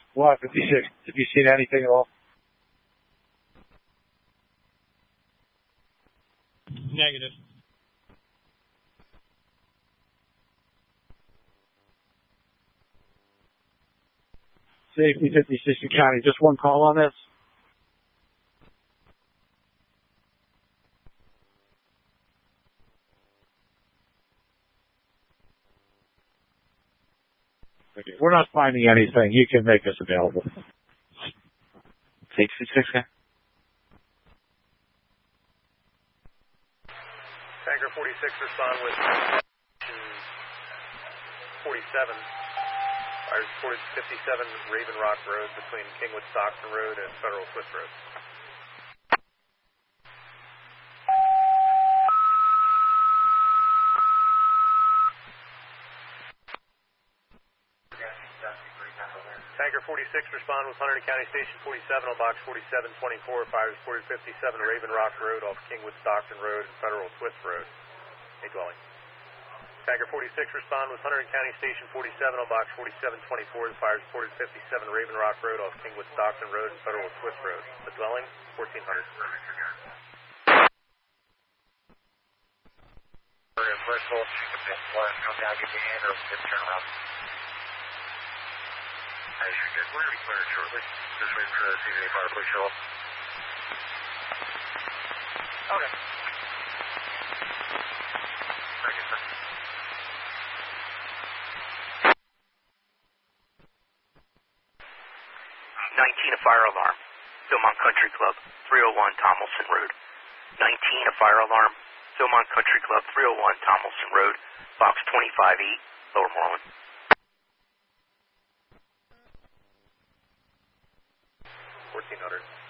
What, 56? Have you seen anything at all? Negative. Safety 56 County. Just one call on this? Okay. We're not finding anything. You can make us available. Safety 56 County. Tanker 46, respond with 47. Fires reported 57 Raven Rock Road between Kingwood Stockton Road and Federal Swift Road. Tanker 46, respond with Hunterdon County Station 47 on box 4724. Fires reported 57 Raven Rock Road off Kingwood Stockton Road and Federal Swift Road. A dwelling. Tanker 46, respond with Hunterdon County Station 47 on box 4724. The fires reported 57 Raven Rock Road off Kingwood Stockton Road and Federal Swift Road. The dwelling, 1400. Threshold, come down, get your hand or turn around. Hey, you're good. We're going to be cleared shortly. Just waiting for the CVA fire police show up. Okay. Thank you, sir. 19, a fire alarm. Philmont Country Club, 301 Tomlinson Road. 19, a fire alarm. Philmont Country Club, 301 Tomlinson Road, box 25E, Lower Moreland. 1400.